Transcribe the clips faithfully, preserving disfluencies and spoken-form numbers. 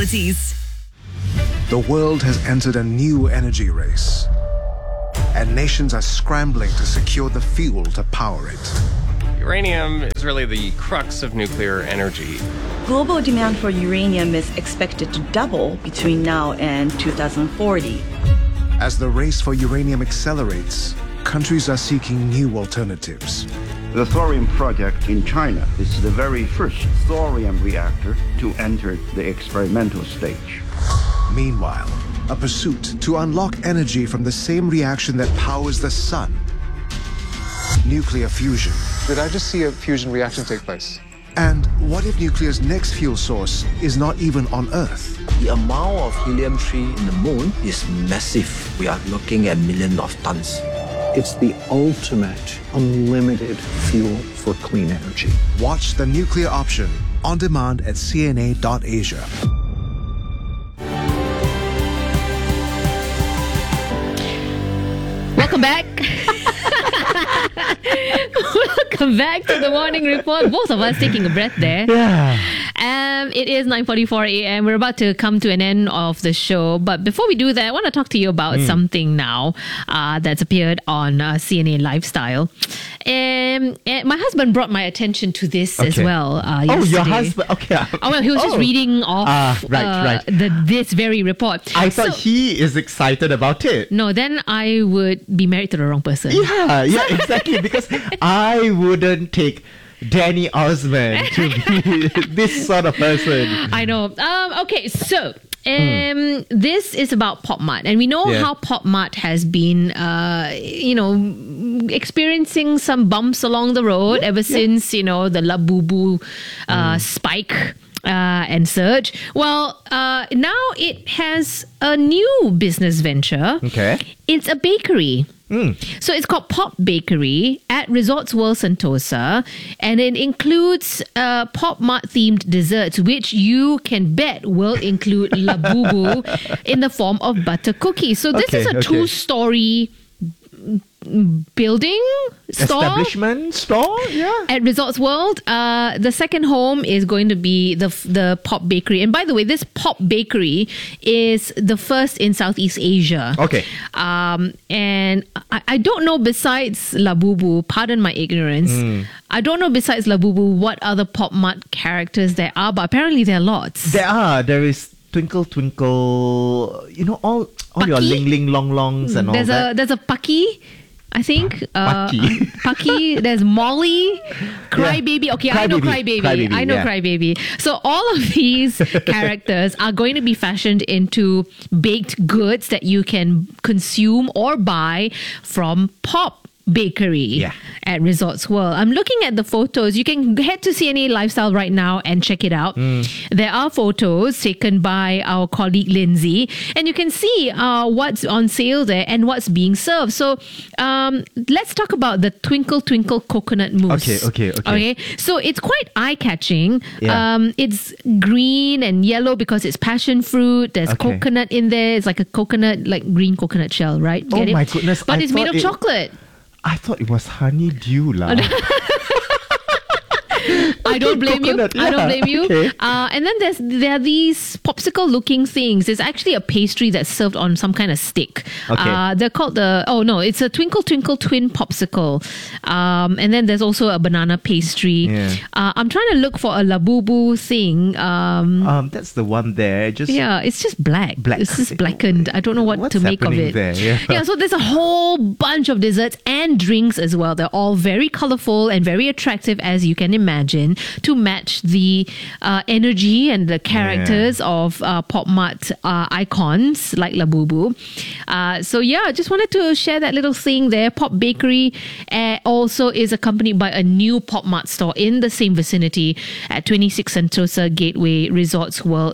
possibilities. The world has entered a new energy race, and nations are scrambling to secure the fuel to power it. Uranium is really the crux of nuclear energy. Global demand for uranium is expected to double between now and two thousand forty. As the race for uranium accelerates, countries are seeking new alternatives. The thorium project in China is the very first thorium reactor to enter the experimental stage. Meanwhile, a pursuit to unlock energy from the same reaction that powers the sun. Nuclear fusion. Did I just see a fusion reaction take place? And what if nuclear's next fuel source is not even on Earth? The amount of helium three in the moon is massive. We are looking at millions of tons. It's the ultimate unlimited fuel for clean energy. Watch The Nuclear Option on demand at c n a dot asia. Welcome back. Welcome back to the Morning Report. Both of us taking a breath there. Yeah. Um, it is nine forty-four a.m. We're about to come to an end of the show. But before we do that, I want to talk to you about mm. something now uh, that's appeared on uh, C N A Lifestyle. Um, and my husband brought my attention to this okay. as well uh, Oh, yesterday. your husband? Okay. Oh, well, he was oh. just reading off uh, right, uh, right. The, this very report. I thought so, he is excited about it. No, then I would be married to the wrong person. Yeah, yeah, exactly. Because I wouldn't take Danny Osmond to be this sort of person. I know. Um, okay, so... Um, mm. This is about Pop Mart, and we know yeah. how Pop Mart has been, uh, you know, experiencing some bumps along the road ever yeah. since, you know, the Labubu uh, mm. spike uh, and surge. Well, uh, now it has a new business venture. Okay. It's a bakery. Mm. So it's called Pop Bakery at Resorts World Sentosa, and it includes uh, Pop Mart themed desserts, which you can bet will include Labubu in the form of butter cookies. So this okay, is a okay. two-story building store establishment store yeah at Resorts World. Uh, the second home is going to be the the Pop Bakery, and by the way, this Pop Bakery is the first in Southeast Asia. Okay. Um, and I, I don't know besides Labubu. Pardon my ignorance. Mm. I don't know besides Labubu what other Pop Mart characters there are, but apparently there are lots. There are. There is Twinkle Twinkle. You know all all Paki? your Ling Ling Long Longs and there's all a, that. There's a Paki. I think uh, Paki. Paki. There's Molly, Crybaby. Yeah. Okay, Cry I know Baby. Crybaby. Crybaby, I know yeah. Crybaby. So all of these characters are going to be fashioned into baked goods that you can consume or buy from Pop Bakery yeah. at Resorts World. I'm looking at the photos. You can head to C N A Lifestyle right now and check it out. Mm. There are photos taken by our colleague Lindsay, and you can see uh, what's on sale there and what's being served. So um, let's talk about the Twinkle Twinkle Coconut Mousse. Okay, okay, okay. Okay, so it's quite eye-catching. Yeah. Um, it's green and yellow because it's passion fruit. There's Okay. coconut in there. It's like a coconut, like green coconut shell, right? Oh Get my it? goodness, But I it's made thought of it- chocolate. I thought it was honeydew lah. I don't blame coconut, you. I don't yeah, blame you. okay. Uh, and then there's there are these popsicle-looking things. It's actually a pastry that's served on some kind of stick. Okay. Uh, they're called the oh no, it's a Twinkle Twinkle Twin Popsicle. Um, and then there's also a banana pastry. Yeah. Uh, I'm trying to look for a Labubu thing. Um, Um, that's the one there. Just yeah, it's just black. Black. It's just blackened. I don't know what What's to make of happening it. there? Yeah. yeah, so there's a whole bunch of desserts and drinks as well. They're all very colorful and very attractive, as you can imagine, to match the uh, energy and the characters Yeah. of uh, Pop Mart uh, icons like Labubu. Uh, so yeah, I just wanted to share that little thing there. Pop Bakery uh, also is accompanied by a new Pop Mart store in the same vicinity at twenty-six Sentosa Gateway Resorts World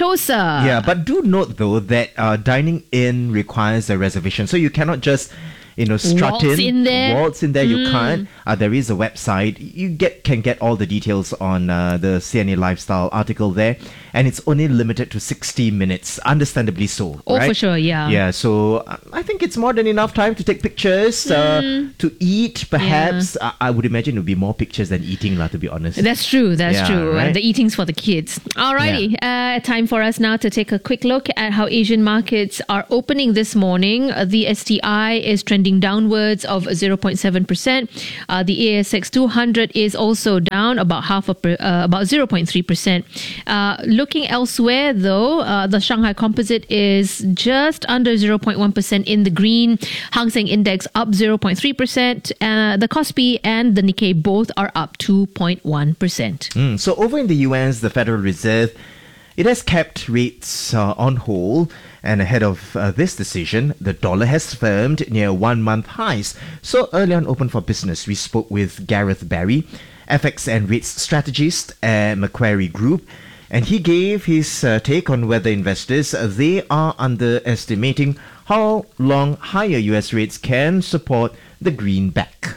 Sentosa. Yeah, but do note though that uh, dining in requires a reservation, so you cannot just you know, strut Waltz in there. Waltz in there, you can't. Uh, there is a website. You get can get all the details on uh, the C N A Lifestyle article there. And it's only limited to sixty minutes, understandably so. Oh, right? for sure, yeah. Yeah, so uh, I think it's more than enough time to take pictures, uh, Mm. to eat, perhaps. I, I would imagine it would be more pictures than eating, lah, to be honest. That's true. That's Yeah, true. right? The eating's for the kids. Alrighty. Uh, time for us now to take a quick look at how Asian markets are opening this morning. Uh, the S T I is trending downwards of zero point seven percent. Uh, the A S X two hundred is also down about half a per, uh, about zero point three percent. Uh, looking elsewhere, though, uh, the Shanghai Composite is just under zero point one percent in the green. Hang Seng Index up zero point three percent. Uh, the Kospi and the Nikkei both are up two point one percent. Mm, so over in the U S, the Federal Reserve, it has kept rates uh, on hold, and ahead of uh, this decision, the dollar has firmed near one-month highs. So early on Open for Business, we spoke with Gareth Barry, F X and rates strategist at Macquarie Group, and he gave his uh, take on whether investors, uh, they are underestimating how long higher U S rates can support the greenback.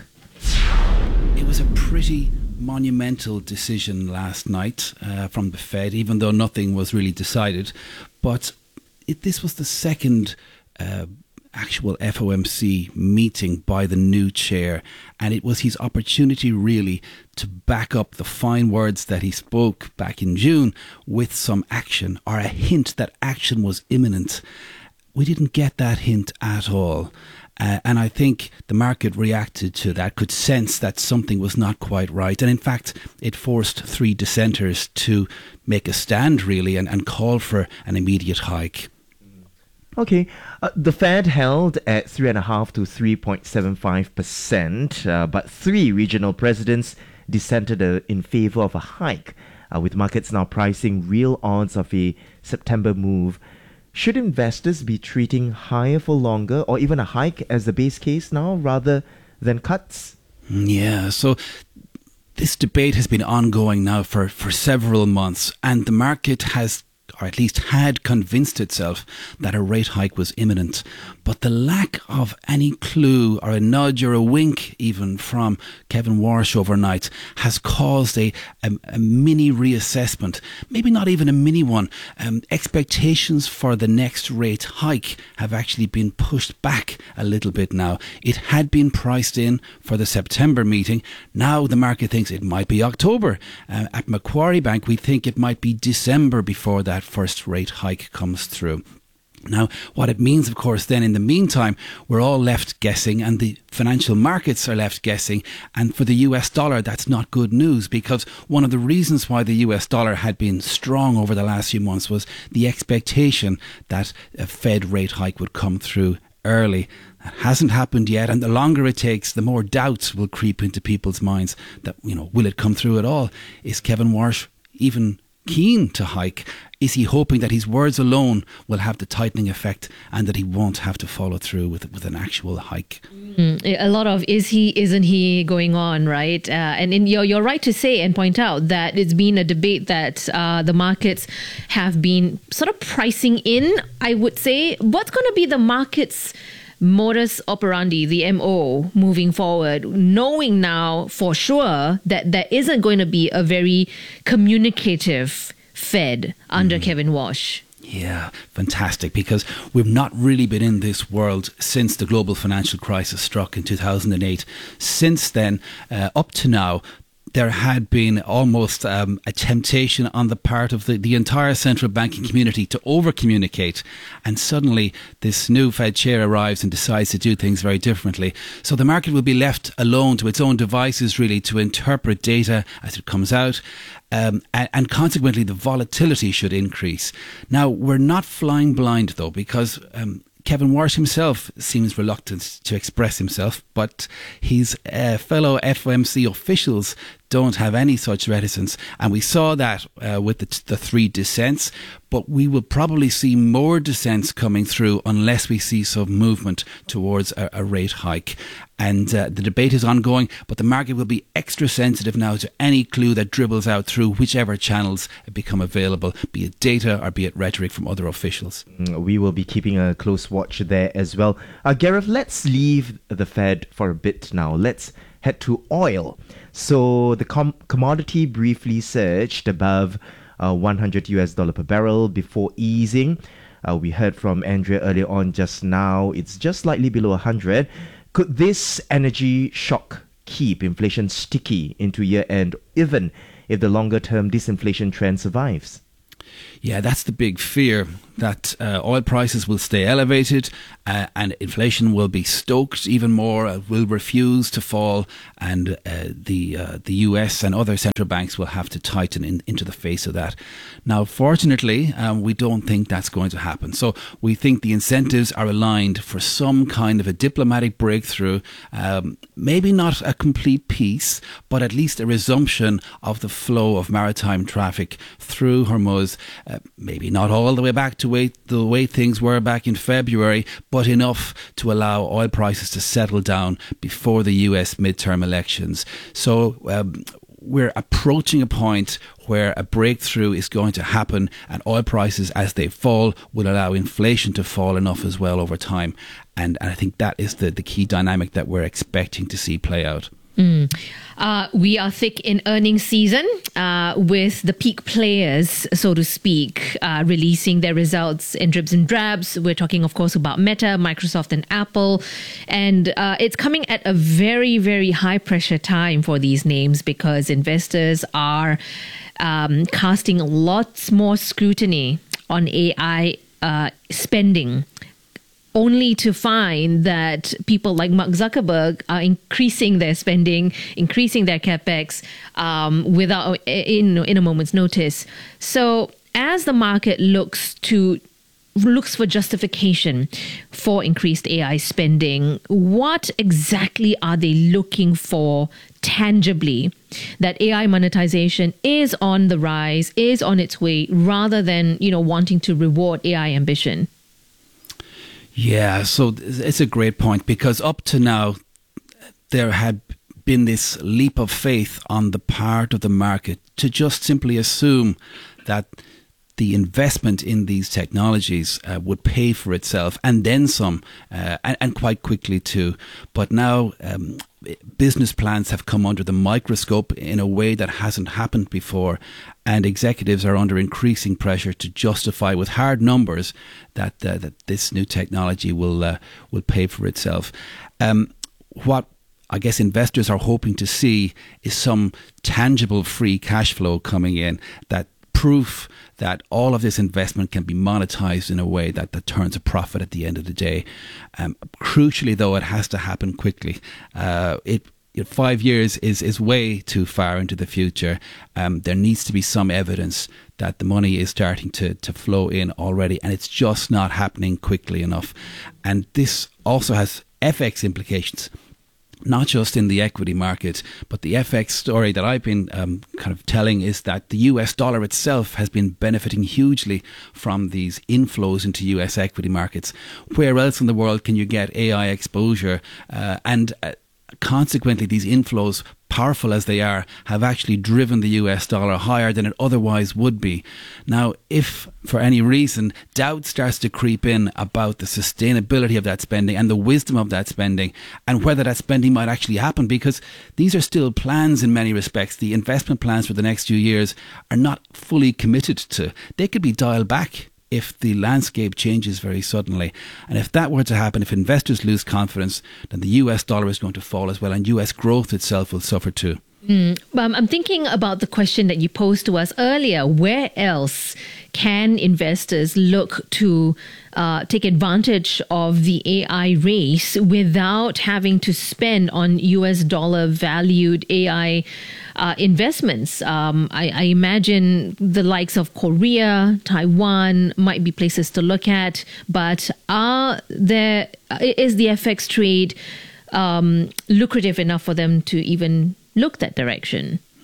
It was a pretty monumental decision last night uh, from the Fed, even though nothing was really decided. But it, this was the second uh, actual F O M C meeting by the new chair, and it was his opportunity really to back up the fine words that he spoke back in June with some action, or a hint that action was imminent. We didn't get that hint at all. Uh, and I think the market reacted to that, could sense that something was not quite right. And in fact, it forced three dissenters to make a stand, really, and, and call for an immediate hike. Okay, uh, the Fed held at three point five to three point seven five percent, uh, but three regional presidents dissented uh, in favor of a hike, uh, with markets now pricing real odds of a September move. Should investors be treating higher for longer or even a hike as the base case now rather than cuts? Yeah, so this debate has been ongoing now for, for several months, and the market has, or at least had, convinced itself that a rate hike was imminent. But the lack of any clue or a nudge or a wink even from Kevin Warsh overnight has caused a, a, a mini reassessment, maybe not even a mini one. Um, expectations for the next rate hike have actually been pushed back a little bit now. It had been priced in for the September meeting. Now the market thinks it might be October. Uh, at Macquarie Bank, we think it might be December before that first rate hike comes through. Now, what it means, of course, then in the meantime, we're all left guessing, and the financial markets are left guessing. And for the U S dollar, that's not good news, because one of the reasons why the U S dollar had been strong over the last few months was the expectation that a Fed rate hike would come through early. That hasn't happened yet, and the longer it takes, the more doubts will creep into people's minds that, you know, will it come through at all? Is Kevin Warsh even keen to hike? Is he hoping that his words alone will have the tightening effect and that he won't have to follow through with with an actual hike? Mm, a lot of is he, isn't he going on, right? Uh, and in, you're, you're right to say and point out that it's been a debate that uh, the markets have been sort of pricing in, I would say. What's going to be the market's modus operandi, the M O, moving forward, knowing now for sure that there isn't going to be a very communicative Fed under mm. Kevin Warsh? Yeah, fantastic, because we've not really been in this world since the global financial crisis struck in two thousand eight. Since then, uh, up to now, there had been almost um, a temptation on the part of the, the entire central banking community to over-communicate. And suddenly this new Fed chair arrives and decides to do things very differently. So the market will be left alone to its own devices, really, to interpret data as it comes out. Um, and, and consequently, the volatility should increase. Now, we're not flying blind, though, because Um, Kevin Warsh himself seems reluctant to express himself, but his uh, fellow F O M C officials don't have any such reticence. And we saw that uh, with the, the three dissents, but we will probably see more dissents coming through unless we see some movement towards a, a rate hike. And uh, the debate is ongoing, but the market will be extra sensitive now to any clue that dribbles out through whichever channels become available, be it data or be it rhetoric from other officials. We will be keeping a close watch there as well. Uh, Gareth, let's leave the Fed for a bit now. Let's head to oil. So the com- commodity briefly surged above uh, one hundred U S dollar per barrel before easing. Uh, we heard from Andrea earlier on just now. It's just slightly below one hundred. Could this energy shock keep inflation sticky into year-end, even if the longer-term disinflation trend survives? Yeah, that's the big fear, that uh, oil prices will stay elevated uh, and inflation will be stoked even more, uh, will refuse to fall, and uh, the uh, the U S and other central banks will have to tighten in, into the face of that. Now, fortunately, um, we don't think that's going to happen. So we think the incentives are aligned for some kind of a diplomatic breakthrough, um, maybe not a complete peace, but at least a resumption of the flow of maritime traffic through Hormuz. Uh, maybe not all the way back to way, the way things were back in February, but enough to allow oil prices to settle down before the U S midterm elections. So um, we're approaching a point where a breakthrough is going to happen, and oil prices, as they fall, will allow inflation to fall enough as well over time. And, and I think that is the, the key dynamic that we're expecting to see play out. Mm. Uh, we are thick in earnings season uh, with the peak players, so to speak, uh, releasing their results in dribs and drabs. We're talking, of course, about Meta, Microsoft and Apple. And uh, it's coming at a very, very high pressure time for these names because investors are um, casting lots more scrutiny on A I uh, spending, only to find that people like Mark Zuckerberg are increasing their spending, increasing their capex um, without in in a moment's notice. So as the market looks to looks for justification for increased A I spending, what exactly are they looking for tangibly that A I monetization is on the rise, is on its way, rather than, you know, wanting to reward A I ambition? Yeah, so it's a great point, because up to now, there had been this leap of faith on the part of the market to just simply assume that the investment in these technologies uh, would pay for itself and then some, uh, and, and quite quickly too. But now um, business plans have come under the microscope in a way that hasn't happened before, and executives are under increasing pressure to justify with hard numbers that uh, that this new technology will uh, will pay for itself. Um, what I guess investors are hoping to see is some tangible free cash flow coming in, that proof that all of this investment can be monetized in a way that, that turns a profit at the end of the day. Um, crucially, though, it has to happen quickly. Uh, it Five years is, is way too far into the future. Um, there needs to be some evidence that the money is starting to, to flow in already, and it's just not happening quickly enough. And this also has F X implications, not just in the equity market, but the F X story that I've been um, kind of telling is that the U S dollar itself has been benefiting hugely from these inflows into U S equity markets. Where else in the world can you get A I exposure? Uh, and uh, consequently, these inflows, powerful as they are, have actually driven the U S dollar higher than it otherwise would be. Now, if for any reason doubt starts to creep in about the sustainability of that spending and the wisdom of that spending and whether that spending might actually happen, because these are still plans in many respects, the investment plans for the next few years are not fully committed to. They could be dialed back if the landscape changes very suddenly. And if that were to happen, if investors lose confidence, then the U S dollar is going to fall as well, and U S growth itself will suffer too. Mm. Um, I'm thinking about the question that you posed to us earlier. Where else can investors look to uh, take advantage of the A I race without having to spend on U S dollar valued A I uh, investments? Um, I, I imagine the likes of Korea, Taiwan might be places to look at, but are there, is the F X trade um, lucrative enough for them to even look that direction?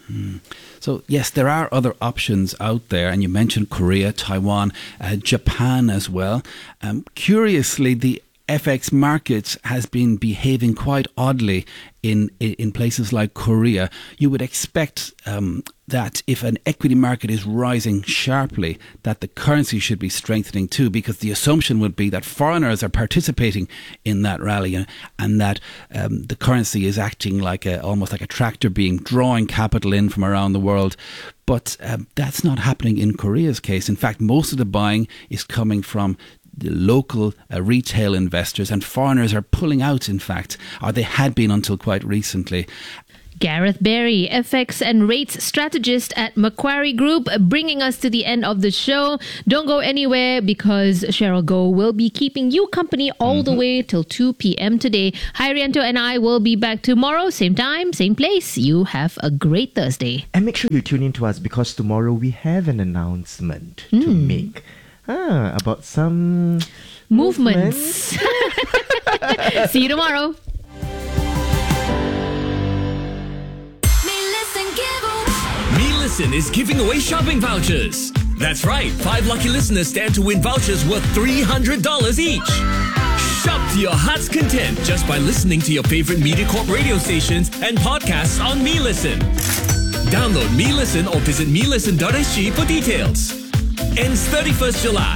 Hmm. So, yes, there are other options out there, and you mentioned Korea, Taiwan, uh, Japan as well. Um, curiously, the F X market has been behaving quite oddly in in places like Korea. You would expect um, that if an equity market is rising sharply, that the currency should be strengthening too, because the assumption would be that foreigners are participating in that rally, and, and that um, the currency is acting like a almost like a tractor beam, drawing capital in from around the world. But um, that's not happening in Korea's case. In fact, most of the buying is coming from the local uh, retail investors, and foreigners are pulling out, in fact, or they had been until quite recently. Gareth Berry, F X and rates strategist at Macquarie Group, bringing us to the end of the show. Don't go anywhere, because Cheryl Goh will be keeping you company all mm-hmm. the way till two p.m. today. Harianto and I will be back tomorrow, same time, same place. You have a great Thursday. And make sure you tune in to us, because tomorrow we have an announcement mm. to make. Ah, about some movements. movements. See you tomorrow. Me Listen is giving away shopping vouchers. That's right, five lucky listeners stand to win vouchers worth three hundred dollars each. Shop to your heart's content just by listening to your favorite MediaCorp radio stations and podcasts on Me Listen. Download Me Listen or visit me listen dot s g for details. Ends thirty-first July.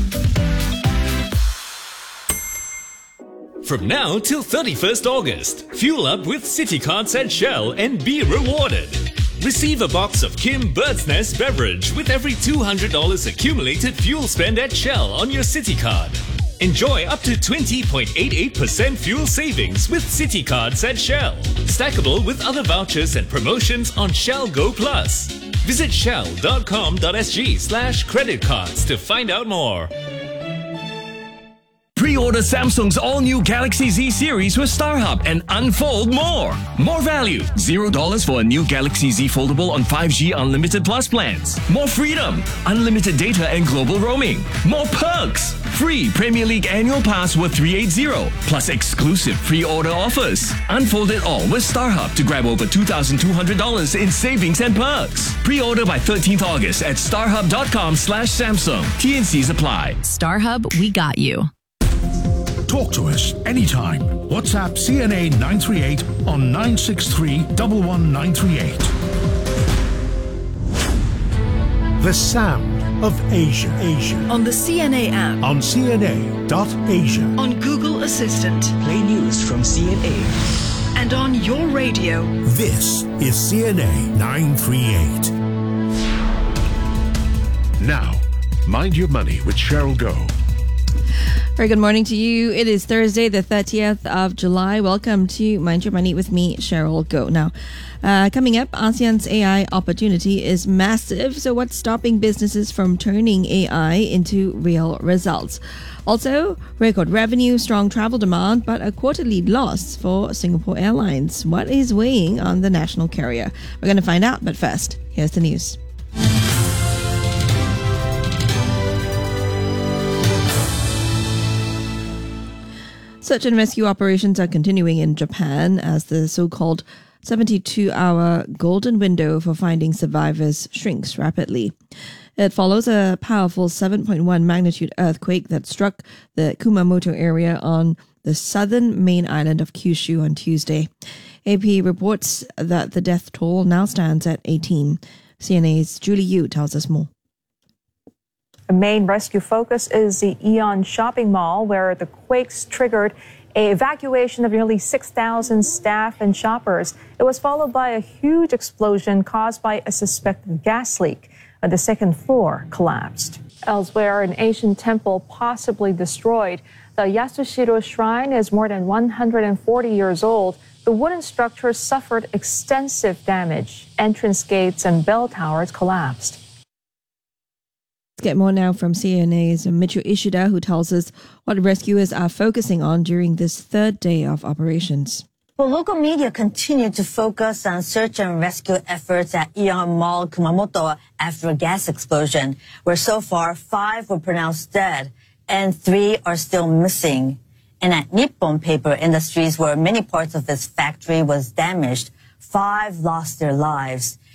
From now till thirty-first August, fuel up with City Cards at Shell and be rewarded. Receive a box of Kim Bird's Nest beverage with every two hundred dollars accumulated fuel spend at Shell on your City Card. Enjoy up to twenty point eight eight percent fuel savings with City Cards at Shell. Stackable with other vouchers and promotions on Shell Go Plus. Visit shell dot com dot s g slash credit cards to find out more. Pre-order Samsung's all-new Galaxy Z series with StarHub and unfold more. More value. Zero dollars for a new Galaxy Z Foldable on five G Unlimited Plus plans. More freedom. Unlimited data and global roaming. More perks. Free Premier League annual pass worth three hundred eighty. Plus exclusive pre-order offers. Unfold it all with StarHub to grab over two thousand two hundred dollars in savings and perks. Pre-order by thirteenth August at starhub dot com slash Samsung. T and Cs apply. StarHub, we got you. Talk to us anytime. WhatsApp C N A nine three eight on nine six three, one one nine three eight. The sound of Asia. Asia. On the C N A app. On C N A dot asia. On Google Assistant. Play news from C N A. And on your radio. This is C N A nine three eight. Now, Mind Your Money with Cheryl Goh. Very good morning to you. It is Thursday, the thirtieth of July. Welcome to Mind Your Money with me, Cheryl Goh. Now, uh, coming up, ASEAN's A I opportunity is massive. So what's stopping businesses from turning A I into real results? Also, record revenue, strong travel demand, but a quarterly loss for Singapore Airlines. What is weighing on the national carrier? We're going to find out, but first, here's the news. Search and rescue operations are continuing in Japan as the so-called seventy-two hour golden window for finding survivors shrinks rapidly. It follows a powerful seven point one magnitude earthquake that struck the Kumamoto area on the southern main island of Kyushu on Tuesday. A P reports that the death toll now stands at eighteen. C N A's Julie Yu tells us more. The main rescue focus is the Aeon shopping mall, where the quakes triggered an evacuation of nearly six thousand staff and shoppers. It was followed by a huge explosion caused by a suspected gas leak. The second floor collapsed. Elsewhere, an ancient temple possibly destroyed. The Yasushiro Shrine is more than one hundred forty years old. The wooden structure suffered extensive damage. Entrance gates and bell towers collapsed. Let's get more now from C N A's Michu Ishida, who tells us what rescuers are focusing on during this third day of operations. Well, local media continue to focus on search and rescue efforts at Aeon Mall Kumamoto after a gas explosion, where so far five were pronounced dead and three are still missing. And at Nippon Paper Industries, where many parts of its factory was damaged, five lost their lives.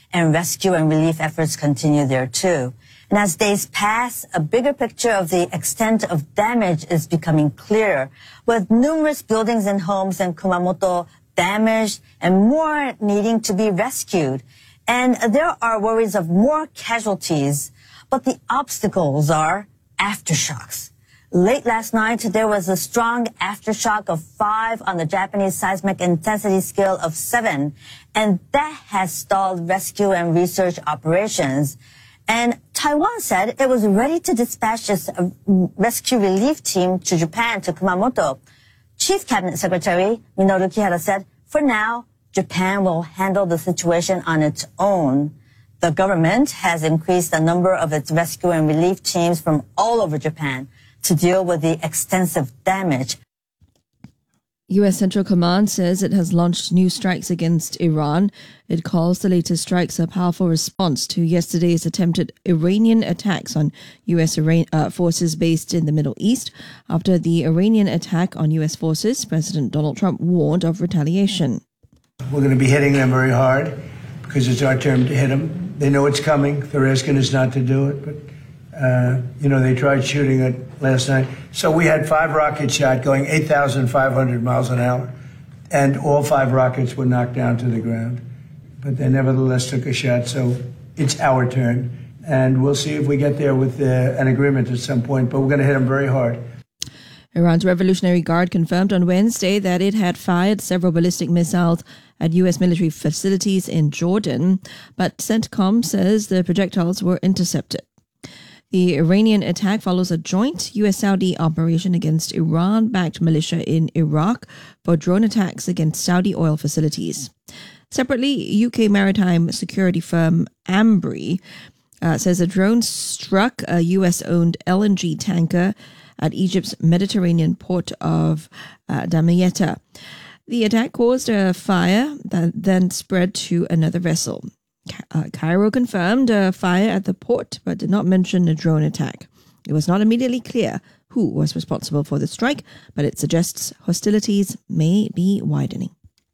and rescue and relief efforts continue there too. And as days pass, a bigger picture of the extent of damage is becoming clear, with numerous buildings and homes in Kumamoto damaged and more needing to be rescued. And there are worries of more casualties, but the obstacles are aftershocks. Late last night, there was a strong aftershock of five on the Japanese seismic intensity scale of seven, and that has stalled rescue and research operations. And Taiwan said it was ready to dispatch its rescue relief team to Japan, to Kumamoto. Chief Cabinet Secretary Minoru Kihara said, for now, Japan will handle the situation on its own. The government has increased the number of its rescue and relief teams from all over Japan to deal with the extensive damage. U S Central Command says it has launched new strikes against Iran. It calls the latest strikes a powerful response to yesterday's attempted Iranian attacks on U S Iran, uh, forces based in the Middle East. After the Iranian attack on U S forces, President Donald Trump warned of retaliation. We're going to be hitting them very hard because it's our turn to hit them. They know it's coming. They're asking us not to do it, but Uh, you know, they tried shooting it last night. So we had five rockets shot going eight thousand five hundred miles an hour, and all five rockets were knocked down to the ground. But they nevertheless took a shot, so it's our turn. And we'll see if we get there with uh, an agreement at some point, but we're going to hit them very hard. Iran's Revolutionary Guard confirmed on Wednesday that it had fired several ballistic missiles at U S military facilities in Jordan, but CENTCOM says the projectiles were intercepted. The Iranian attack follows a joint U S-Saudi operation against Iran-backed militia in Iraq for drone attacks against Saudi oil facilities. Separately, U K maritime security firm Ambry uh, says a drone struck a U S-owned L N G tanker at Egypt's Mediterranean port of uh, Damietta. The attack caused a fire that then spread to another vessel. Uh, Cairo confirmed a fire at the port, but did not mention a drone attack. It was not immediately clear who was responsible for the strike, but it suggests hostilities may be widening.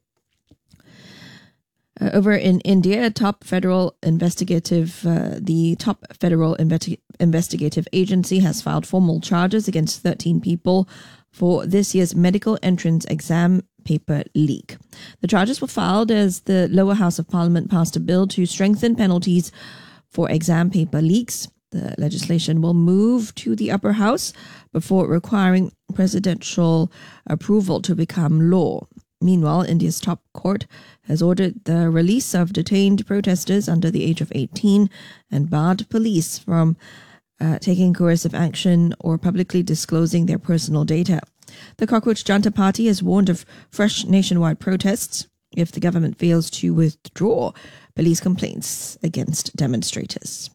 Uh, over in India, top federal investigative, uh, the top federal investi- investigative agency has filed formal charges against thirteen people for this year's medical entrance exam paper leak. The charges were filed as the lower house of parliament passed a bill to strengthen penalties for exam paper leaks. The legislation will move to the upper house before requiring presidential approval to become law. Meanwhile, India's top court has ordered the release of detained protesters under the age of eighteen and barred police from uh, taking coercive action or publicly disclosing their personal data. The Cockroach Janta Party has warned of fresh nationwide protests if the government fails to withdraw police complaints against demonstrators.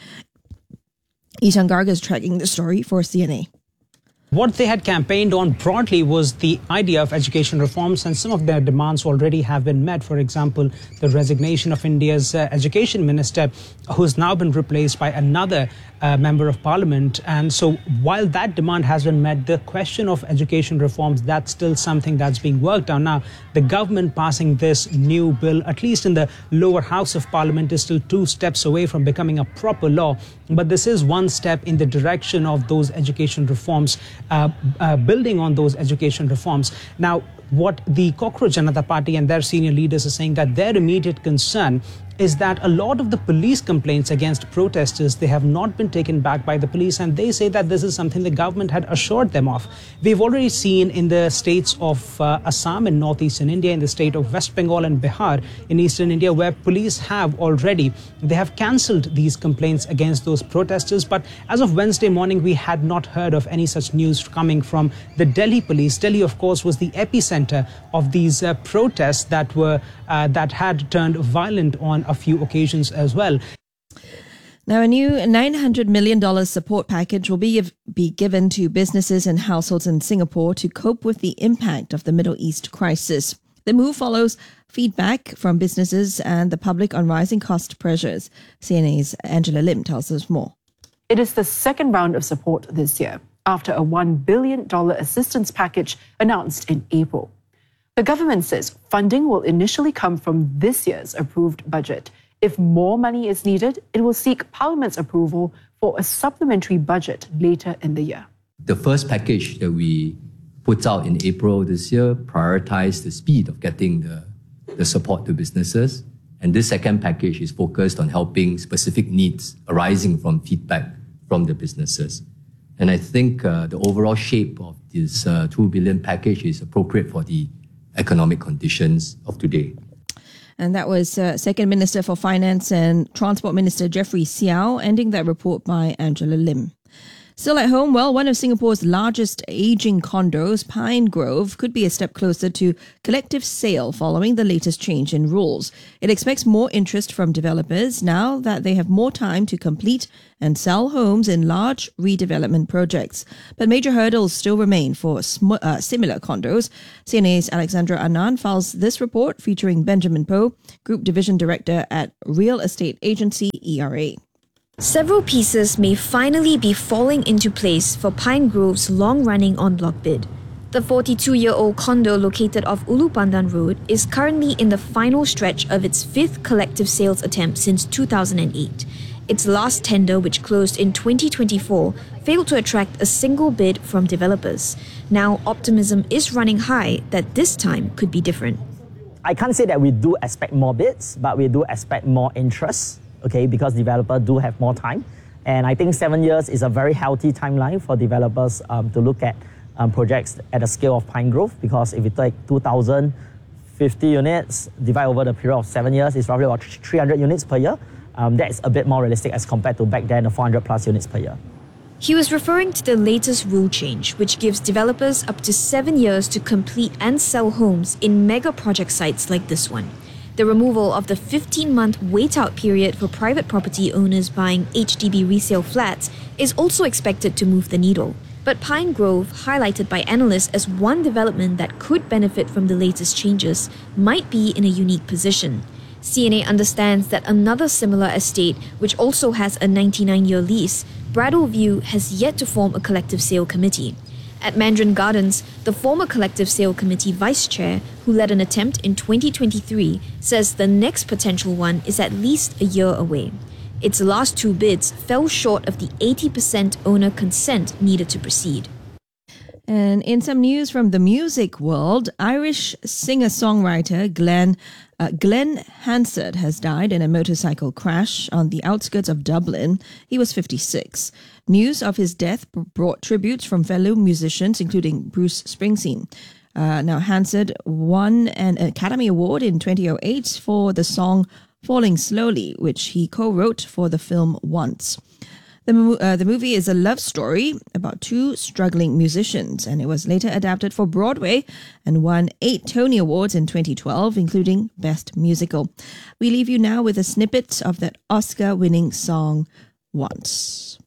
Ishan Garg is tracking the story for C N A. What they had campaigned on broadly was the idea of education reforms, and some of their demands already have been met. For example, the resignation of India's uh, education minister, who's now been replaced by another uh, member of parliament. And so while that demand has been met, the question of education reforms, that's still something that's being worked on. Now, the government passing this new bill, at least in the lower house of parliament, is still two steps away from becoming a proper law. But this is one step in the direction of those education reforms, uh, uh, building on those education reforms. Now, what the Cockroach Janata Party and their senior leaders are saying, that their immediate concern is that a lot of the police complaints against protesters, they have not been taken back by the police, and they say that this is something the government had assured them of. We've already seen in the states of uh, Assam in northeastern India, in the state of West Bengal and Bihar in eastern India, where police have already, they have cancelled these complaints against those protesters. But as of Wednesday morning, we had not heard of any such news coming from the Delhi police. Delhi, of course, was the epicenter of these uh, protests that were uh, that had turned violent on a few occasions as well. Now, a new nine hundred million dollars support package will be, be given to businesses and households in Singapore to cope with the impact of the Middle East crisis. The move follows feedback from businesses and the public on rising cost pressures. C N A's Angela Lim tells us more. It is the second round of support this year, after a one billion dollars assistance package announced in April. The government says funding will initially come from this year's approved budget. If more money is needed, it will seek Parliament's approval for a supplementary budget later in the year. The first package that we put out in April this year prioritized the speed of getting the, the support to businesses. And this second package is focused on helping specific needs arising from feedback from the businesses. And I think uh, the overall shape of this uh, two billion package is appropriate for the economic conditions of today. And that was uh, Second Minister for Finance and Transport Minister Jeffrey Xiao, ending that report by Angela Lim. Still at home, well, one of Singapore's largest aging condos, Pine Grove, could be a step closer to collective sale following the latest change in rules. It expects more interest from developers now that they have more time to complete and sell homes in large redevelopment projects. But major hurdles still remain for sm- uh, similar condos. C N A's Alexandra Anand files this report featuring Benjamin Poh, Group Division Director at real estate agency E R A. Several pieces may finally be falling into place for Pine Grove's long-running en bloc bid. The forty-two-year-old condo located off Ulu Pandan Road is currently in the final stretch of its fifth collective sales attempt since two thousand eight. Its last tender, which closed in twenty twenty-four, failed to attract a single bid from developers. Now, optimism is running high that this time could be different. I can't say that we do expect more bids, but we do expect more interest. Okay, because developers do have more time. And I think seven years is a very healthy timeline for developers um, to look at um, projects at the scale of Pine Grove, because if you take two thousand fifty units, divide over the period of seven years, it's roughly about three hundred units per year. Um, that's a bit more realistic as compared to back then, the four hundred plus units per year. He was referring to the latest rule change, which gives developers up to seven years to complete and sell homes in mega project sites like this one. The removal of the fifteen-month wait-out period for private property owners buying H D B resale flats is also expected to move the needle. But Pine Grove, highlighted by analysts as one development that could benefit from the latest changes, might be in a unique position. C N A understands that another similar estate, which also has a ninety-nine-year lease, Bradwell View, has yet to form a collective sale committee. At Mandarin Gardens, the former Collective Sale Committee Vice Chair, who led an attempt in twenty twenty-three, says the next potential one is at least a year away. Its last two bids fell short of the eighty percent owner consent needed to proceed. And in some news from the music world, Irish singer-songwriter Glenn uh, Glenn Hansard has died in a motorcycle crash on the outskirts of Dublin. He was fifty-six. News of his death brought tributes from fellow musicians, including Bruce Springsteen. Uh, now, Hansard won an Academy Award in twenty oh eight for the song Falling Slowly, which he co-wrote for the film Once. The, uh, the movie is a love story about two struggling musicians, and it was later adapted for Broadway and won eight Tony Awards in twenty twelve, including Best Musical. We leave you now with a snippet of that Oscar-winning song, Once.